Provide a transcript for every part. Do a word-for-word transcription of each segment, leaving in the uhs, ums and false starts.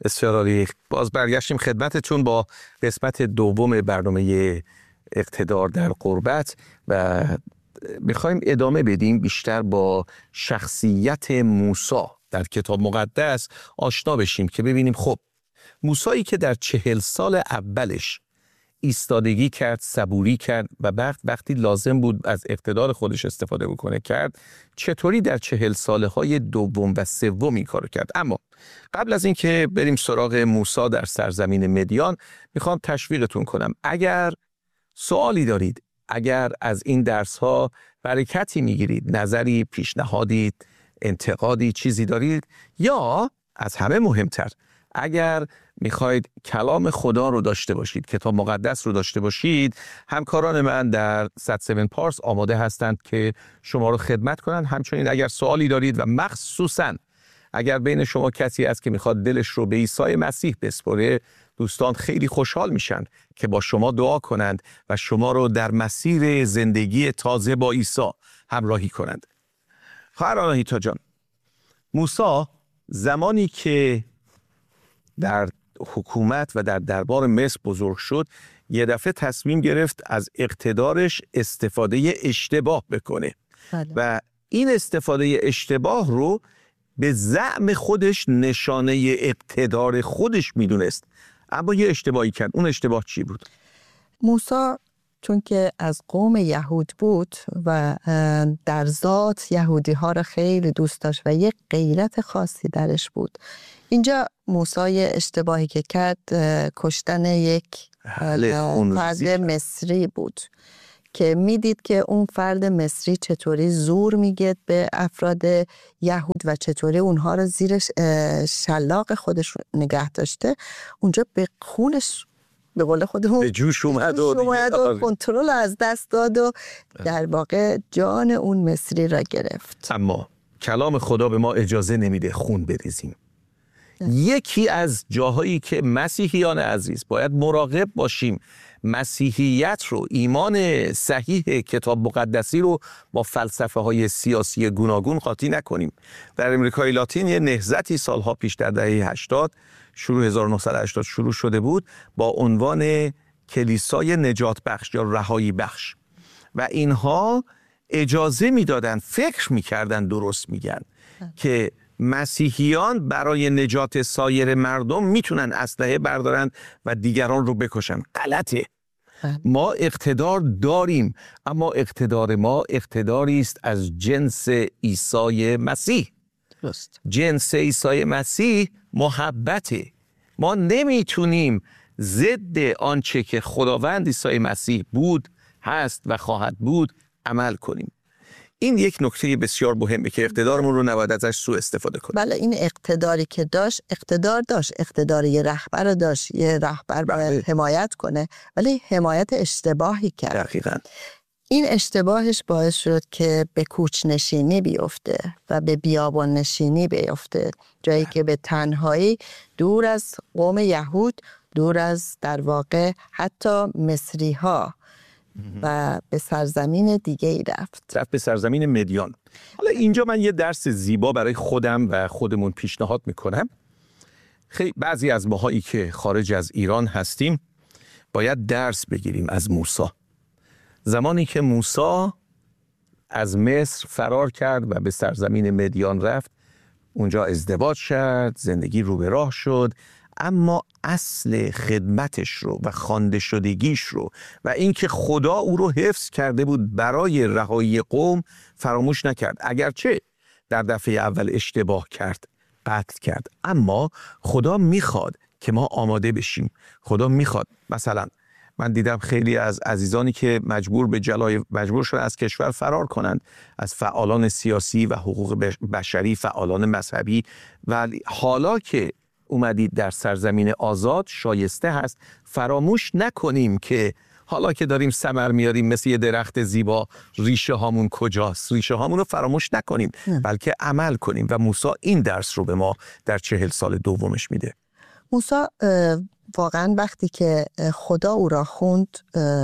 بسیار عالی. باز برگشتیم خدمتتون با قسمت دوم برنامه اقتدار در قربت و میخوایم ادامه بدیم بیشتر با شخصیت موسی در کتاب مقدس آشنا بشیم که ببینیم خب موسایی که در چهل سال اولش ایستادگی کرد، صبوری کرد و بعد وقتی لازم بود از اقتدار خودش استفاده بکنه کرد، چطوری در چهل ساله های دوم و سوم این کارو کرد. اما قبل از اینکه بریم سراغ موسی در سرزمین مدیان، میخوام تشویقتون کنم اگر سوالی دارید، اگر از این درس ها برکتی میگیرید، نظری، پیشنهادی، انتقادی، چیزی دارید، یا از همه مهمتر اگر میخواید کلام خدا رو داشته باشید، کتاب مقدس رو داشته باشید، همکاران من در صد و هفت پارس آماده هستند که شما رو خدمت کنند. همچنین اگر سوالی دارید و مخصوصاً اگر بین شما کسی هست که میخواد دلش رو به عیسی مسیح بسپره، دوستان خیلی خوشحال میشن که با شما دعا کنند و شما رو در مسیر زندگی تازه با عیسی همراهی کنند. خواهر آناهیتا جان، موسی زمانی که در حکومت و در دربار مصر بزرگ شد، یه دفعه تصمیم گرفت از اقتدارش استفاده اشتباه بکنه بله. و این استفاده اشتباه رو به زعم خودش نشانه اقتدار خودش میدونست، اما یه اشتباهی کرد. اون اشتباه چی بود؟ موسی چون که از قوم یهود بود و در ذات یهودی ها رو خیلی دوست داشت و یک غیرت خاصی درش بود، اینجا موسی اشتباهی که کرد کشتن یک فرد مصری بود که میدید که اون فرد مصری چطوری زور میگه به افراد یهود و چطوری اونها رو زیر شلاق خودش نگه داشته. اونجا به خونش به قول خودمون به جوش اومد و, و کنترل از دست داد و در واقع جان اون مصری را گرفت. اما کلام خدا به ما اجازه نمیده خون بریزیم. یکی از جاهایی که مسیحیان عزیز باید مراقب باشیم مسیحیت رو، ایمان صحیح کتاب مقدسی رو با فلسفه های سیاسی گوناگون قاطی نکنیم. در امریکای لاتین یه نهضتی سالها پیش در دهه هشتاد شروع هزار و نهصد و هشتاد شروع شده بود با عنوان کلیسای نجات بخش یا رهایی بخش و اینها اجازه میدادن، فکر میکردن درست میگن که مسیحیان برای نجات سایر مردم میتونن اسلحه بردارن و دیگران رو بکشن. غلطه. ما اقتدار داریم، اما اقتدار ما اقتداری است از جنس عیسی مسیح. درست. جنس عیسی مسیح محبته. ما نمیتونیم ضد آنچه که خداوند عیسی مسیح بود، هست و خواهد بود عمل کنیم. این یک نکته بسیار مهمه که اقتدارمون رو نباید ازش سوء استفاده کنیم. بله، این اقتداری که داشت، اقتدار داشت، اقتدار یه رهبر داشت، یه رهبر باید حمایت کنه، ولی حمایت اشتباهی کرد. دقیقاً. این اشتباهش باعث شد که به کوچ نشینی بیفته و به بیابان نشینی بیفته، جایی که به تنهایی دور از قوم یهود، دور از در واقع حتی مصری ها و به سرزمین دیگه ای رفت. رفت به سرزمین مدیان. حالا اینجا من یه درس زیبا برای خودم و خودمون پیشنهاد میکنم. خیلی بعضی از ماهایی که خارج از ایران هستیم باید درس بگیریم از موسی. زمانی که موسی از مصر فرار کرد و به سرزمین مدیان رفت، اونجا ازدواج شد، زندگی رو به راه شد، اما اصل خدمتش رو و خوانده شدگیش رو و اینکه خدا او رو حفظ کرده بود برای رهایی قوم فراموش نکرد. اگرچه در دفعه اول اشتباه کرد، قتل کرد، اما خدا میخواد که ما آماده بشیم. خدا میخواد، مثلا من دیدم خیلی از عزیزانی که مجبور به جلای مجبور شدن از کشور فرار کنند، از فعالان سیاسی و حقوق بشری، فعالان مذهبی، ولی حالا که اومدید در سرزمین آزاد، شایسته هست فراموش نکنیم که حالا که داریم ثمر میاریم مثل یه درخت زیبا، ریشه هامون کجاست؟ ریشه هامون رو فراموش نکنیم، بلکه عمل کنیم. و موسی این درس رو به ما در چهل سال دومش میده. موسی واقعا وقتی که خدا او را خوند،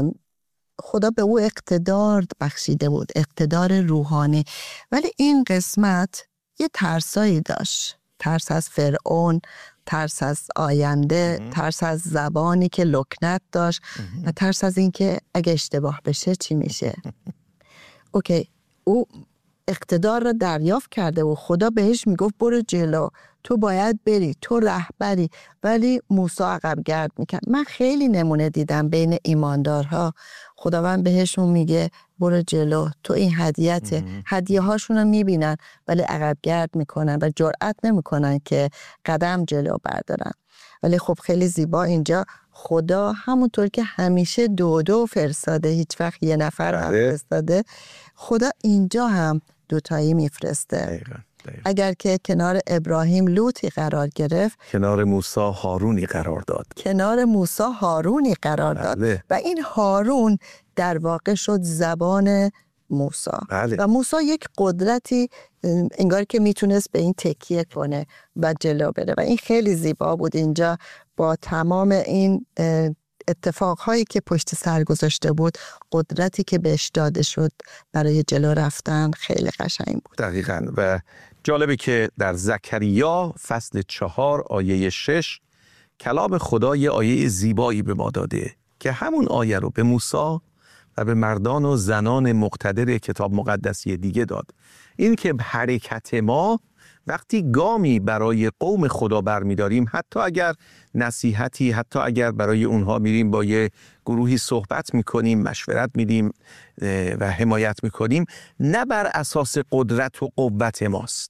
خدا به او اقتدار بخشیده بود، اقتدار روحانی، ولی این قسمت یه ترسایی داشت. ترس از فرعون، ترس از آینده، ام. ترس از زبانی که لکنت داشت ام. و ترس از این که اگه اشتباه بشه چی میشه. اوکی، او اقتدار را دریافت کرده و خدا بهش میگفت برو جلو، تو باید بری، تو رهبری، ولی موسی عقب گرد میکرد. من خیلی نمونه دیدم بین ایماندارها، خداوند بهشون میگه برو جلو، تو این هدیته، هدیه هاشون رو میبینن ولی عقب گرد میکنن و جرئت نمیکنن که قدم جلو بردارن. ولی خب خیلی زیبا اینجا خدا همونطور که همیشه دو دو فرستاده، هیچ وقت یه نفر هم فرستاده، خدا اینجا هم دوتایی میفرسته. دقیقا. دقیقا. اگر که کنار ابراهیم لوطی قرار گرفت، کنار موسی هارونی قرار داد. کنار موسی هارونی قرار داد. بله. و این هارون در واقع شد زبان موسی. بله. و موسی یک قدرتی انگار که میتونست به این تکیه کنه و جلو بره و این خیلی زیبا بود اینجا با تمام این اتفاقهایی که پشت سر گذاشته بود، قدرتی که بهش داده شد برای جلو رفتن خیلی قشنگ بود. دقیقاً. و جالبه که در زکریا فصل چهار آیه شش کلام خدا یه آیه زیبایی به ما داده که همون آیه رو به موسی و به مردان و زنان مقتدر کتاب مقدسی دیگه داد. این که حرکت ما وقتی گامی برای قوم خدا برمیداریم، حتی اگر نصیحتی، حتی اگر برای اونها میریم با یه گروهی صحبت میکنیم، مشورت میدیم و حمایت میکنیم، نه بر اساس قدرت و قوت ماست،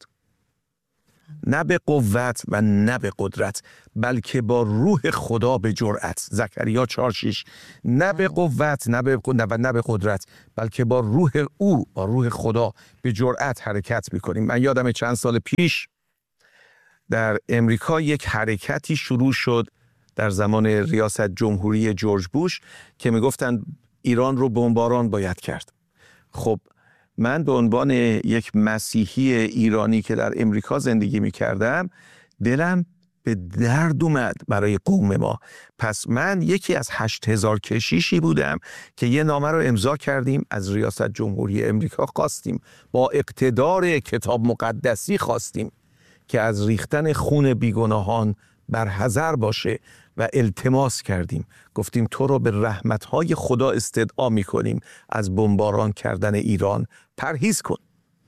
نه به قوت و نه به قدرت، بلکه با روح خدا به جرأت. زکریا چهار شش، نه به قوت نه به و نه به قدرت، بلکه با روح او، با روح خدا به جرأت حرکت میکنیم. من یادم چند سال پیش در امریکا یک حرکتی شروع شد در زمان ریاست جمهوری جورج بوش که میگفتن ایران رو بمباران باید کرد. خب من به عنوان یک مسیحی ایرانی که در امریکا زندگی می‌کردم، دلم به درد اومد برای قوم ما. پس من یکی از هشت هزار کشیشی بودم که یه نامه رو امضا کردیم، از ریاست جمهوری امریکا خواستیم، با اقتدار کتاب مقدسی خواستیم که از ریختن خون بیگناهان برحذر باشه و التماس کردیم، گفتیم تو رو به رحمت‌های خدا استدعا می‌کنیم، از بمباران کردن ایران پرهیز کن.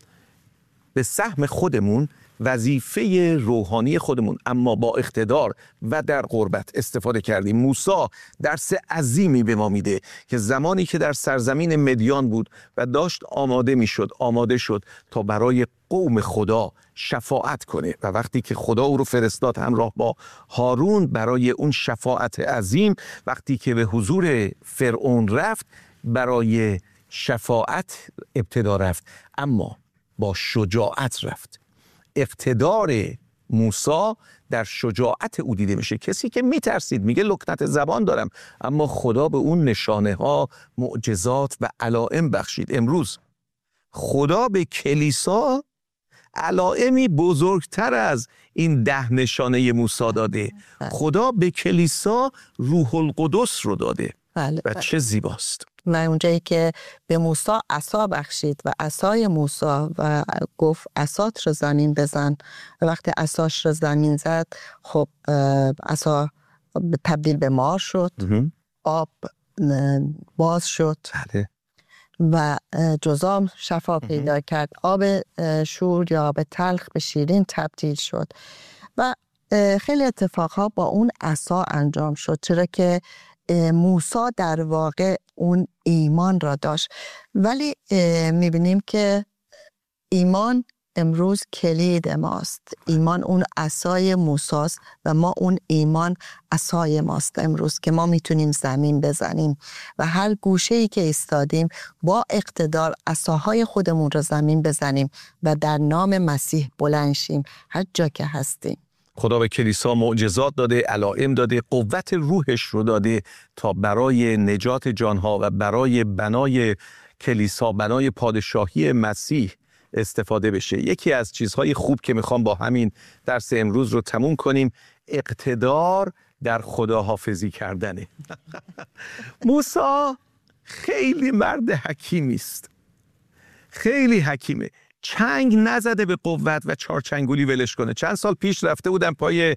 به سهم خودمون، وظیفه روحانی خودمون، اما با اقتدار و در قربت استفاده کردیم. موسی درس عظیمی به ما میده که زمانی که در سرزمین مدیان بود و داشت آماده میشد، آماده شد تا برای قوم خدا شفاعت کنه و وقتی که خدا او رو فرستاد همراه با هارون برای اون شفاعت عظیم، وقتی که به حضور فرعون رفت برای شفاعت ابتدا رفت، اما با شجاعت رفت. اقتدار موسی در شجاعت او دیده میشه. کسی که میترسید میگه لکنت زبان دارم، اما خدا به اون نشانه ها، معجزات و علائم بخشید. امروز خدا به کلیسا علائمی بزرگتر از این ده نشانه موسی داده. خدا به کلیسا روح القدس رو داده. بله، و بله. چه زیباست. و اونجایی که به موسی عصا بخشید و عصای موسی و گفت عصات رو زمین بزن و وقتی عصاش رو زمین زد، خب عصا تبدیل به مار شد، آب باز شد، بله. و جذام شفا پیدا کرد، آب شور یا آب تلخ به شیرین تبدیل شد و خیلی اتفاقها با اون عصا انجام شد، چرا که موسی در واقع اون ایمان را داشت. ولی میبینیم که ایمان امروز کلید ماست. ایمان اون عصای موساست و ما اون ایمان عصای ماست امروز که ما میتونیم زمین بزنیم و هر گوشه‌ای که ایستادیم با اقتدار عصاهای خودمون رو زمین بزنیم و در نام مسیح بلند شیم هر جا که هستیم. خدا به کلیسا معجزات داده، علائم داده، قوت روحش رو داده تا برای نجات جانها و برای بنای کلیسا، بنای پادشاهی مسیح استفاده بشه. یکی از چیزهای خوب که میخوام با همین درس امروز رو تموم کنیم، اقتدار در خداحافظی کردنه. موسی خیلی مرد حکیمی است، خیلی حکیمه. چنگ نزده به قوت و چارچنگولی ولش کنه. چند سال پیش رفته بودم پای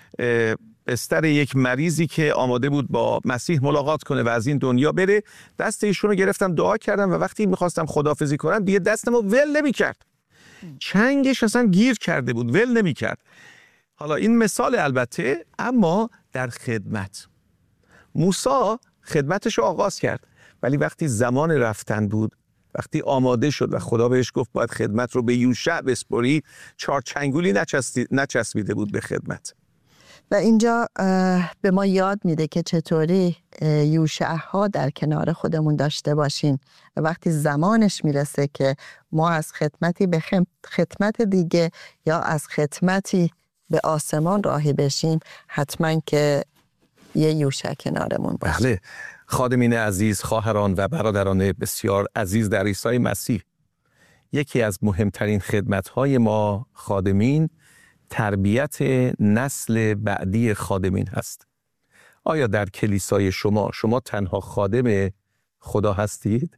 بستر یک مریضی که آماده بود با مسیح ملاقات کنه و از این دنیا بره. دست ایشون رو گرفتم، دعا کردم و وقتی میخواستم خداحافظی کنم دیگه دستمو ول نمی‌کرد. چنگش اصلا گیر کرده بود، ول نمی‌کرد. حالا این مثال البته، اما در خدمت. موسی خدمتش رو آغاز کرد، ولی وقتی زمان رفتن بود، وقتی آماده شد و خدا بهش گفت باید خدمت رو به یوشع بسپری، چارچنگولی نچسبیده بود به خدمت. و اینجا به ما یاد میده که چطوری یوشع ها در کنار خودمون داشته باشیم و وقتی زمانش میرسه که ما از خدمتی به خدمت دیگه یا از خدمتی به آسمان راهی بشیم، حتما که یه یوشع کنارمون باشه. بله. خادمین عزیز، خواهران و برادران بسیار عزیز در عیسی مسیح، یکی از مهمترین خدمت‌های ما خادمین تربیت نسل بعدی خادمین هست. آیا در کلیسای شما شما تنها خادم خدا هستید؟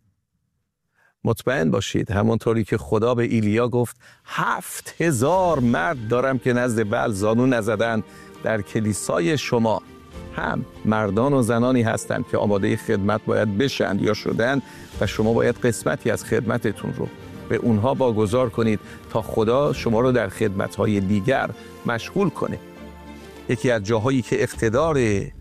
مطمئن باشید همونطوری که خدا به ایلیا گفت هفت هزار مرد دارم که نزد بعل زانو نزدن، در کلیسای شما هم مردان و زنانی هستند که آماده خدمت باید بشن یا شدن و شما باید قسمتی از خدمتتون رو به اونها واگذار کنید تا خدا شما رو در خدمت‌های دیگر مشغول کنه. یکی از جاهایی که اقتدار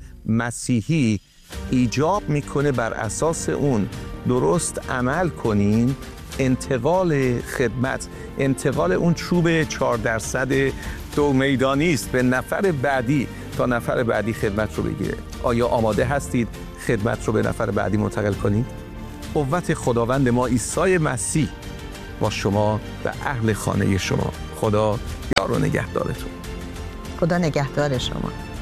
مسیحی ایجاب میکنه بر اساس اون درست عمل کنین، انتقال خدمت، انتقال اون چوب چهار درصد دو میدانی است به نفر بعدی تا نفر بعدی خدمت رو بگیره. آیا آماده هستید خدمت رو به نفر بعدی منتقل کنید؟ قوت خداوند ما عیسی مسیح با شما و اهل خانه شما. خدا یار و نگهدارتون. خدا نگهدار شما.